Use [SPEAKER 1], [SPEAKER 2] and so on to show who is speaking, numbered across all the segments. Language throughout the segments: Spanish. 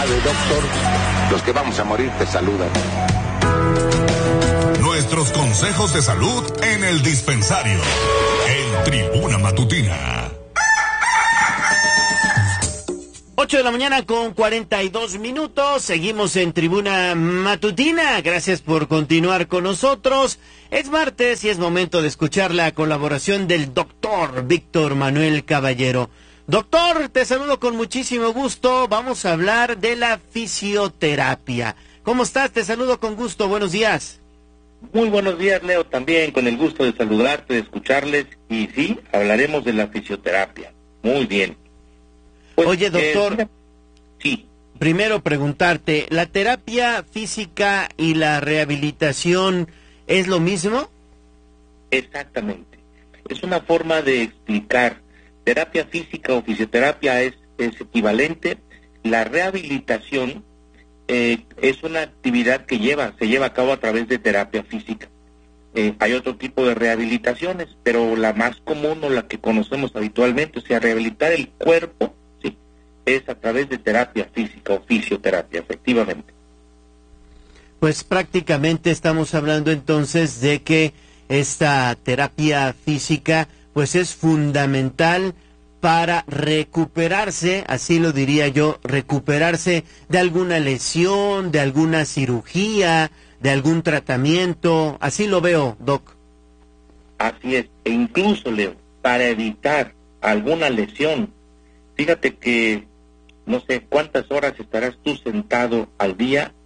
[SPEAKER 1] Ave, doctor. Los que vamos a morir te saludan.
[SPEAKER 2] Nuestros consejos de salud en el dispensario. En Tribuna Matutina.
[SPEAKER 3] 8 de la mañana con 42 minutos. Seguimos en Tribuna Matutina. Gracias por continuar con nosotros. Es martes y es momento de escuchar la colaboración del doctor Víctor Manuel Caballero. Doctor, te saludo con muchísimo gusto. Vamos a hablar de la fisioterapia. ¿Cómo estás? Te saludo con gusto. Buenos días.
[SPEAKER 4] Muy buenos días, Leo. También con el gusto de saludarte, de escucharles. Y sí, hablaremos de la fisioterapia. Muy bien.
[SPEAKER 3] Pues, oye, doctor,
[SPEAKER 4] sí.
[SPEAKER 3] Primero preguntarte, ¿la terapia física y la rehabilitación es lo mismo?
[SPEAKER 4] Exactamente. Es una forma de explicar. Terapia física o fisioterapia es equivalente. La rehabilitación es una actividad que se lleva a cabo a través de terapia física. Hay otro tipo de rehabilitaciones, pero la más común o la que conocemos habitualmente, o sea, rehabilitar el cuerpo, es a través de terapia física o fisioterapia, efectivamente.
[SPEAKER 3] Pues prácticamente estamos hablando entonces de que esta terapia física pues es fundamental para recuperarse, así lo diría yo, recuperarse de alguna lesión, de alguna cirugía, de algún tratamiento, así lo veo, Doc.
[SPEAKER 4] Así es, e incluso, Leo, para evitar alguna lesión, fíjate que no sé cuántas horas estarás tú sentado al día,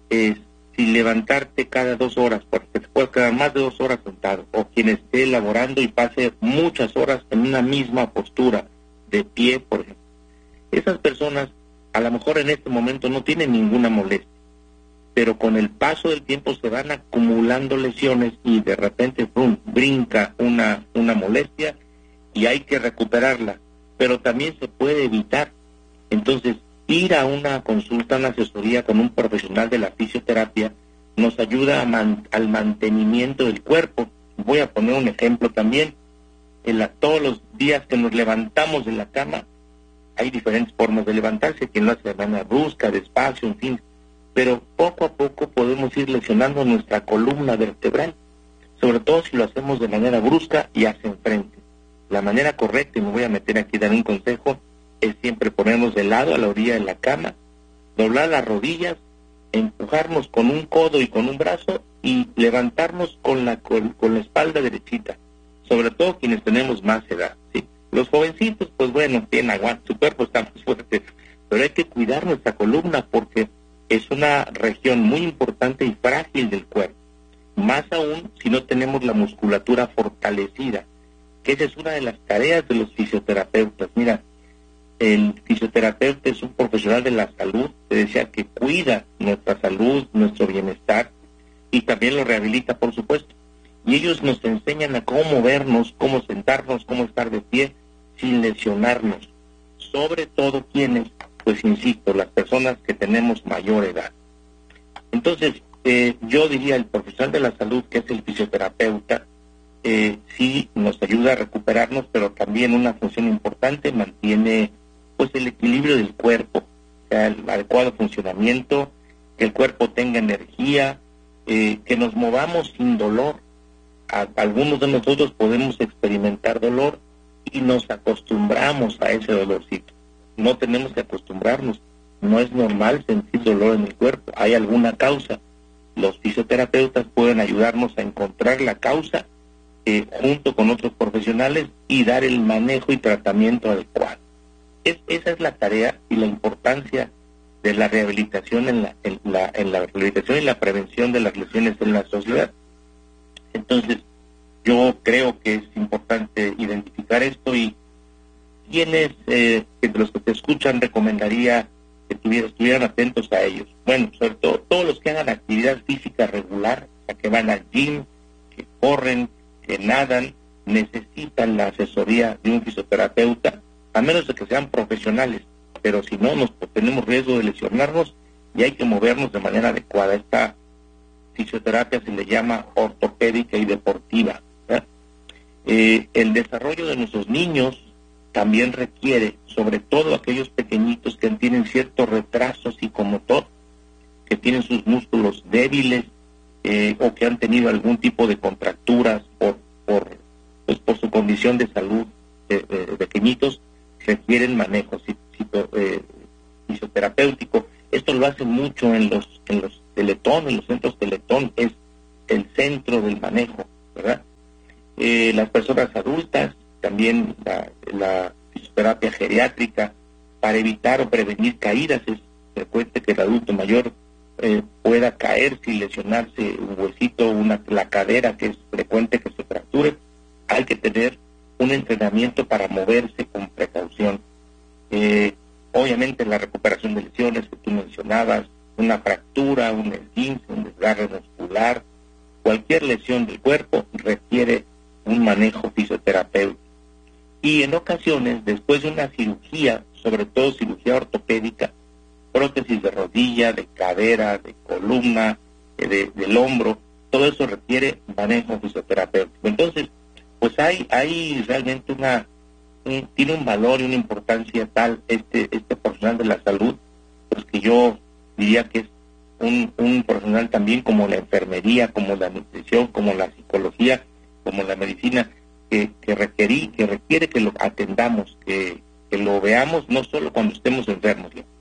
[SPEAKER 4] sin levantarte cada 2 horas, porque te puedes quedar más de 2 horas sentado, o quien esté elaborando y pase muchas horas en una misma postura, de pie, por ejemplo. Esas personas, a lo mejor en este momento no tienen ninguna molestia, pero con el paso del tiempo se van acumulando lesiones y de repente, ¡pum!, brinca una molestia y hay que recuperarla, pero también se puede evitar. Entonces, ir a una consulta, una asesoría con un profesional de la fisioterapia nos ayuda al mantenimiento del cuerpo. Voy a poner un ejemplo también. Todos los días que nos levantamos de la cama, hay diferentes formas de levantarse, quien lo hace de manera brusca, despacio, en fin, pero poco a poco podemos ir lesionando nuestra columna vertebral, sobre todo si lo hacemos de manera brusca y hacia enfrente. La manera correcta, y me voy a meter aquí a dar un consejo, es siempre ponernos de lado a la orilla de la cama, doblar las rodillas, empujarnos con un codo y con un brazo y levantarnos con la espalda derechita, sobre todo quienes tenemos más edad, ¿sí? Los jovencitos, pues bueno, tienen aguante, su cuerpo está más fuerte, pero hay que cuidar nuestra columna porque es una región muy importante y frágil del cuerpo, más aún si no tenemos la musculatura fortalecida, que esa es una de las tareas de los fisioterapeutas. Mira, el fisioterapeuta es un profesional de la salud, te decía, que cuida nuestra salud, nuestro bienestar, y también lo rehabilita, por supuesto. Y ellos nos enseñan a cómo movernos, cómo sentarnos, cómo estar de pie, sin lesionarnos. Sobre todo quienes, pues insisto, las personas que tenemos mayor edad. Entonces, yo diría, el profesional de la salud, que es el fisioterapeuta, sí nos ayuda a recuperarnos, pero también una función importante, mantiene pues el equilibrio del cuerpo, o sea, el adecuado funcionamiento, que el cuerpo tenga energía, que nos movamos sin dolor. Algunos de nosotros podemos experimentar dolor y nos acostumbramos a ese dolorcito. No tenemos que acostumbrarnos, no es normal sentir dolor en el cuerpo, hay alguna causa. Los fisioterapeutas pueden ayudarnos a encontrar la causa junto con otros profesionales y dar el manejo y tratamiento adecuado. Esa es la tarea y la importancia de la rehabilitación en la rehabilitación y la prevención de las lesiones en la sociedad. Entonces, yo creo que es importante identificar esto, y quienes de los que te escuchan recomendaría que estuvieran atentos a ellos. Bueno, sobre todo todos los que hagan actividad física regular, o sea, que van al gym, que corren, que nadan, necesitan la asesoría de un fisioterapeuta, a menos de que sean profesionales, pero si no, tenemos riesgo de lesionarnos y hay que movernos de manera adecuada. Esta fisioterapia se le llama ortopédica y deportiva, ¿verdad? El desarrollo de nuestros niños también requiere, sobre todo aquellos pequeñitos que tienen cierto retraso psicomotor, que tienen sus músculos débiles, o que han tenido algún tipo de contracturas por su condición de salud, pequeñitos, requieren manejo fisioterapéutico. Esto lo hacen mucho en los Teletón, en los centros Teletón, es el centro del manejo, ¿verdad? Las personas adultas, también la fisioterapia geriátrica, para evitar o prevenir caídas. Es frecuente que el adulto mayor pueda caerse y lesionarse un huesito, la cadera, que es frecuente que se fracture. Hay que tener un entrenamiento para moverse con precaución. Obviamente la recuperación de lesiones que tú mencionabas, una fractura, un esguince, un desgarre muscular, cualquier lesión del cuerpo requiere un manejo fisioterapéutico. Y en ocasiones, después de una cirugía, sobre todo cirugía ortopédica, prótesis de rodilla, de cadera, de columna, del hombro, todo eso requiere manejo fisioterapéutico. Entonces, pues hay realmente tiene un valor y una importancia tal este personal de la salud, pues que yo diría que es un personal también como la enfermería, como la nutrición, como la psicología, como la medicina, que requiere que lo atendamos, que lo veamos no solo cuando estemos enfermos, ¿no?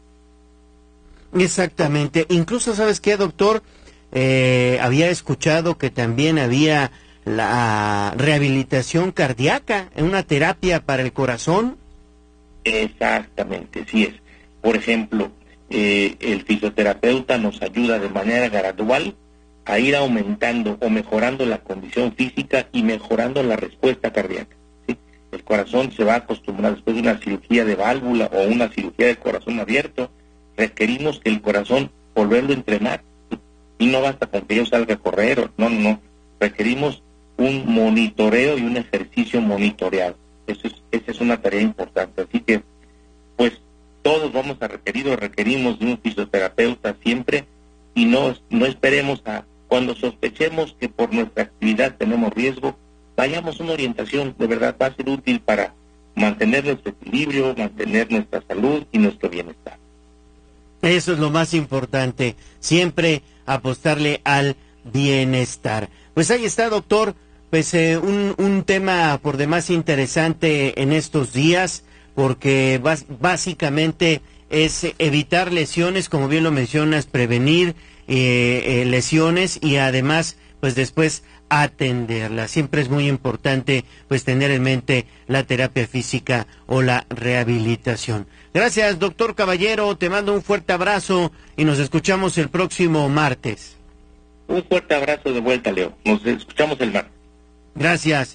[SPEAKER 3] Exactamente. Incluso, ¿sabes qué, doctor? Había escuchado que también había la rehabilitación cardíaca, una terapia para el corazón.
[SPEAKER 4] Exactamente, sí es. Por ejemplo, el fisioterapeuta nos ayuda de manera gradual a ir aumentando o mejorando la condición física y mejorando la respuesta cardíaca, ¿sí? El corazón se va a acostumbrar después de una cirugía de válvula o una cirugía de corazón abierto. Requerimos que el corazón volverlo a entrenar, ¿sí? Y no basta con que yo salga a correr, no. Requerimos un monitoreo y un ejercicio monitoreado. Esa es una tarea importante. Así que, pues, todos vamos a requerimos de un fisioterapeuta siempre, y no esperemos a cuando sospechemos que por nuestra actividad tenemos riesgo, vayamos a una orientación. De verdad va a ser útil para mantener nuestro equilibrio, mantener nuestra salud y nuestro bienestar.
[SPEAKER 3] Eso es lo más importante, siempre apostarle al bienestar. Pues ahí está, doctor, pues un tema por demás interesante en estos días, porque básicamente es evitar lesiones, como bien lo mencionas, prevenir lesiones y además, pues después atenderlas. Siempre es muy importante, pues, tener en mente la terapia física o la rehabilitación. Gracias, doctor Caballero, te mando un fuerte abrazo y nos escuchamos el próximo martes.
[SPEAKER 4] Un fuerte abrazo de vuelta, Leo. Nos escuchamos el martes.
[SPEAKER 3] Gracias.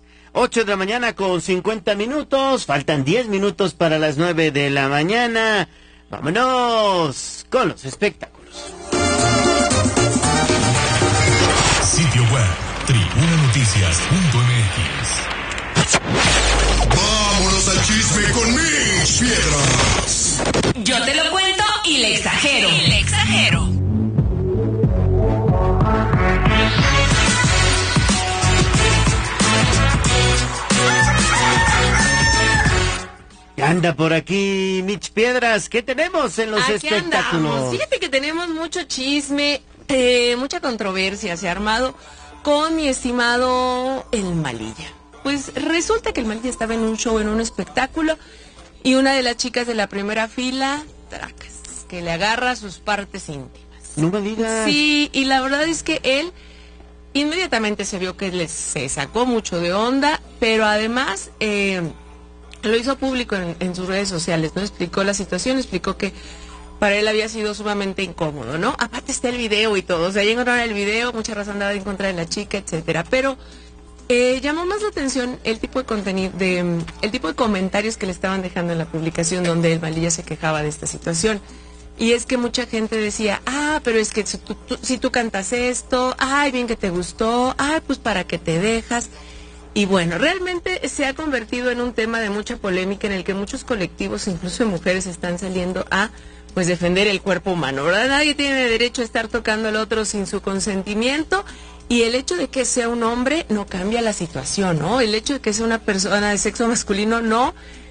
[SPEAKER 3] 8:50 a.m, faltan 10 minutos para las 9 de la mañana. Vámonos con los espectáculos.
[SPEAKER 2] Sitio web, tribunanoticias.mx.
[SPEAKER 5] Vámonos al chisme con Mitch Piedras.
[SPEAKER 6] Yo te lo cuento y le exagero.
[SPEAKER 3] Anda por aquí Mitch Piedras, ¿qué tenemos en los espectáculos?
[SPEAKER 7] Andamos. Fíjate que tenemos mucho chisme, mucha controversia se ha armado con mi estimado El Malilla. Pues resulta que El Malilla estaba en un show, en un espectáculo, y una de las chicas de la primera fila, tracas, que le agarra sus partes íntimas.
[SPEAKER 3] No me digas.
[SPEAKER 7] Sí, y la verdad es que él inmediatamente se vio que se sacó mucho de onda, pero además lo hizo público en sus redes sociales, ¿no? Explicó la situación, explicó que para él había sido sumamente incómodo, ¿no? Aparte está el video y todo, o sea, ya encontraron el video, mucha raza andaba en contra de la chica, etcétera, pero llamó más la atención el tipo de contenido, el tipo de comentarios que le estaban dejando en la publicación donde El Malilla se quejaba de esta situación. Y es que mucha gente decía, pero es que si tú cantas esto, bien que te gustó, pues para qué te dejas. Y bueno, realmente se ha convertido en un tema de mucha polémica en el que muchos colectivos, incluso de mujeres, están saliendo a pues defender el cuerpo humano, ¿verdad? Nadie tiene derecho a estar tocando al otro sin su consentimiento, y el hecho de que sea un hombre no cambia la situación, ¿no? El hecho de que sea una persona de sexo masculino no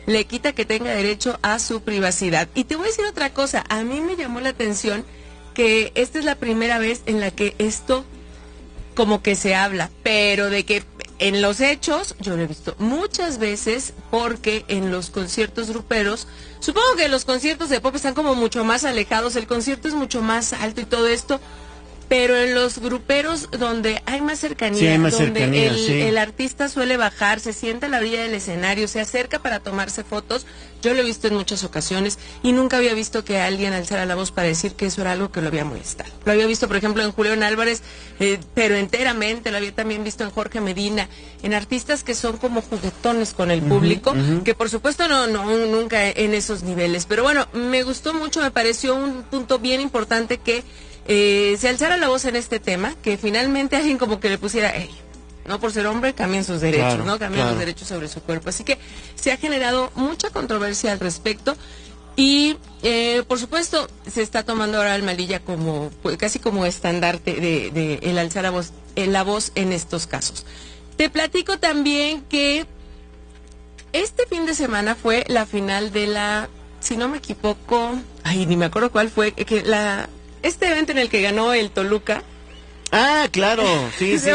[SPEAKER 7] le quita que tenga derecho a su privacidad. Y te voy a decir otra cosa, a mí me llamó la atención que esta es la primera vez en la que esto como que se habla, pero de que en los hechos, yo lo he visto muchas veces, porque en los conciertos gruperos, supongo que los conciertos de pop están como mucho más alejados, el concierto es mucho más alto y todo esto, pero en los gruperos donde hay más cercanía,
[SPEAKER 3] sí, hay más
[SPEAKER 7] donde
[SPEAKER 3] cercanía,
[SPEAKER 7] el artista suele bajar, se sienta a la orilla del escenario, se acerca para tomarse fotos, yo lo he visto en muchas ocasiones y nunca había visto que alguien alzara la voz para decir que eso era algo que lo había molestado. Lo había visto, por ejemplo, en Julián Álvarez, pero enteramente, lo había también visto en Jorge Medina, en artistas que son como juguetones con el público, que por supuesto nunca en esos niveles. Pero bueno, me gustó mucho, me pareció un punto bien importante que se alzara la voz en este tema, que finalmente alguien como que le pusiera, hey, no por ser hombre cambien sus derechos,
[SPEAKER 3] claro,
[SPEAKER 7] ¿no? Cambien los derechos sobre su cuerpo. Así que se ha generado mucha controversia al respecto y por supuesto se está tomando ahora el Malilla como, pues, casi como estandarte de el alzar la voz en estos casos. Te platico también que este fin de semana fue la final de la, si no me equivoco, ay, ni me acuerdo cuál fue, este evento en el que ganó el Toluca.
[SPEAKER 3] Ah, claro, sí. Es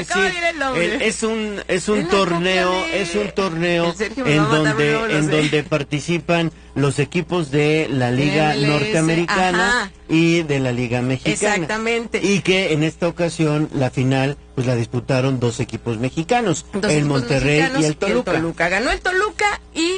[SPEAKER 3] un torneo en donde participan los equipos de la Liga
[SPEAKER 7] MLS,
[SPEAKER 3] Norteamericana,
[SPEAKER 7] ajá,
[SPEAKER 3] y de la Liga Mexicana.
[SPEAKER 7] Exactamente.
[SPEAKER 3] Y que en esta ocasión la final pues la disputaron dos equipos mexicanos, el Monterrey y el Toluca.
[SPEAKER 7] Ganó el Toluca y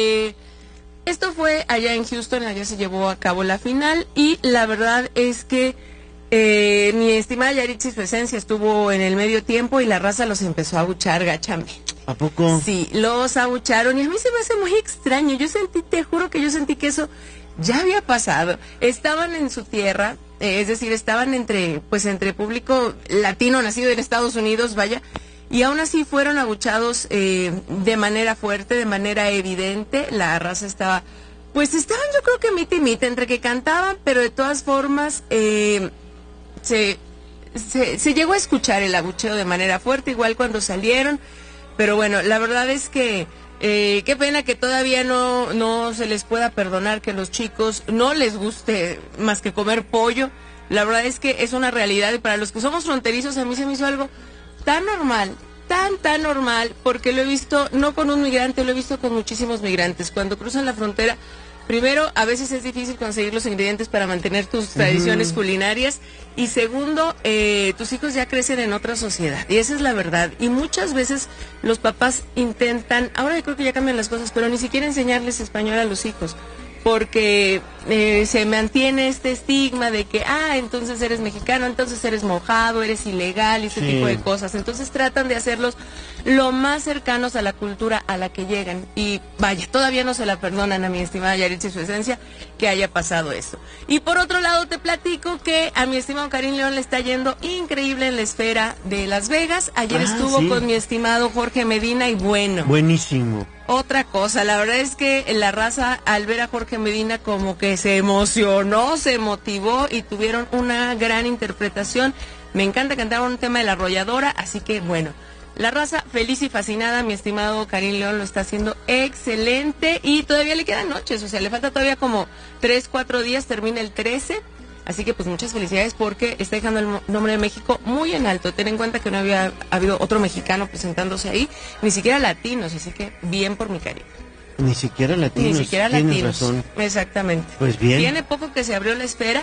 [SPEAKER 7] esto fue allá en Houston, allá se llevó a cabo la final y la verdad es que mi estimada Yaritza su esencia estuvo en el medio tiempo y la raza los empezó a abuchar gachamente.
[SPEAKER 3] ¿A poco?
[SPEAKER 7] Sí, los abucharon y a mí se me hace muy extraño. Te juro que yo sentí que eso ya había pasado. Estaban en su tierra, es decir, estaban entre público latino nacido en Estados Unidos, vaya, y aún así fueron abuchados de manera fuerte, de manera evidente. La raza estaban yo creo que mita y mita, entre que cantaban, pero de todas formas se llegó a escuchar el abucheo de manera fuerte, igual cuando salieron, pero bueno, la verdad es que qué pena que todavía no se les pueda perdonar que los chicos no les guste más que comer pollo. La verdad es que es una realidad y para los que somos fronterizos a mí se me hizo algo tan normal, tan normal, porque lo he visto no con un migrante, lo he visto con muchísimos migrantes. Cuando cruzan la frontera, primero, a veces es difícil conseguir los ingredientes para mantener tus tradiciones culinarias y segundo, tus hijos ya crecen en otra sociedad y esa es la verdad. Y muchas veces los papás intentan, ahora yo creo que ya cambian las cosas, pero ni siquiera enseñarles español a los hijos, porque se mantiene este estigma de que, entonces eres mexicano, entonces eres mojado, eres ilegal y ese tipo de cosas. Entonces tratan de hacerlos lo más cercanos a la cultura a la que llegan. Y vaya, todavía no se la perdonan a mi estimada Yaritza y su esencia que haya pasado eso. Y por otro lado te platico que a mi estimado Karim León le está yendo increíble en la esfera de Las Vegas. Ayer estuvo con mi estimado Jorge Medina y bueno.
[SPEAKER 3] Buenísimo.
[SPEAKER 7] Otra cosa, la verdad es que la raza al ver a Jorge Medina como que se emocionó, se motivó y tuvieron una gran interpretación. Me encanta cantar un tema de La Arrolladora, así que bueno, la raza feliz y fascinada, mi estimado Karim León lo está haciendo excelente y todavía le quedan noches, o sea, le falta todavía como 3-4 días, termina el 13. Así que pues muchas felicidades porque está dejando el nombre de México muy en alto. Ten en cuenta que no había habido otro mexicano presentándose ahí, ni siquiera latinos, así que bien por mi cariño.
[SPEAKER 3] Ni siquiera latinos.
[SPEAKER 7] Ni siquiera
[SPEAKER 3] Tienes
[SPEAKER 7] latinos.
[SPEAKER 3] razón.
[SPEAKER 7] Exactamente.
[SPEAKER 3] Pues bien.
[SPEAKER 7] Tiene poco que se abrió la esfera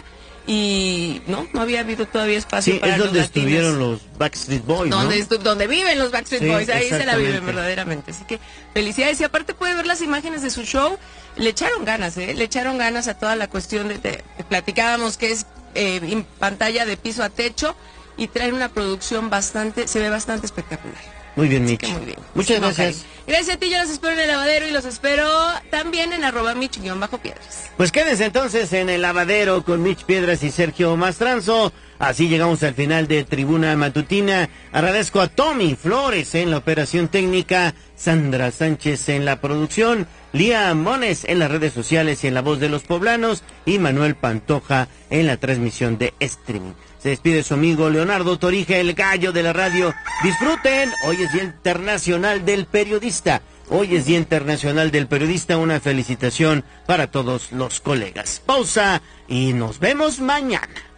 [SPEAKER 7] y no había habido todavía espacio para
[SPEAKER 3] es
[SPEAKER 7] los
[SPEAKER 3] donde
[SPEAKER 7] latinos.
[SPEAKER 3] Estuvieron los Backstreet Boys, ¿no?
[SPEAKER 7] Donde viven los Backstreet Boys, ahí se la viven
[SPEAKER 3] exactamente.
[SPEAKER 7] verdaderamente. Así que felicidades y aparte puede ver las imágenes de su show. Le echaron ganas, le echaron ganas a toda la cuestión de platicábamos que es en pantalla de piso a techo y traen una producción se ve bastante espectacular.
[SPEAKER 3] Muy bien, Mitch.
[SPEAKER 7] Muy bien.
[SPEAKER 3] Muchas gracias.
[SPEAKER 7] Cari. Gracias a ti, yo los espero en el lavadero y los espero también en @Mitch_Piedras.
[SPEAKER 3] Pues quédense entonces en el lavadero con Mitch Piedras y Sergio Mastranzo. Así llegamos al final de Tribuna Matutina. Agradezco a Tommy Flores en la operación técnica, Sandra Sánchez en la producción, Lía Mones en las redes sociales y en la voz de los poblanos y Manuel Pantoja en la transmisión de streaming. Se despide su amigo Leonardo Torija, el gallo de la radio. Disfruten, hoy es Día Internacional del Periodista. Hoy es Día Internacional del Periodista. Una felicitación para todos los colegas. Pausa y nos vemos mañana.